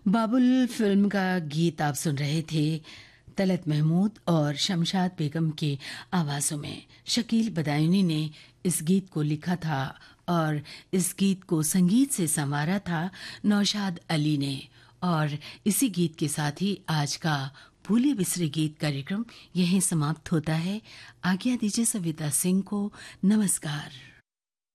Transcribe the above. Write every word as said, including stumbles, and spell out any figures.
बाबुल film का गीत आप सुन रहे थे तलत महमूद और शमशाद बेगम के आवाज़ों में। शकील बदायूनी ने इस गीत को लिखा था और इस गीत को संगीत से संवारा था नौशाद अली ने। और इसी गीत के साथ ही आज का भूले बिसरे गीत कार्यक्रम यहीं समाप्त होता है। आज्ञा दीजिए सविता सिंह को। नमस्कार।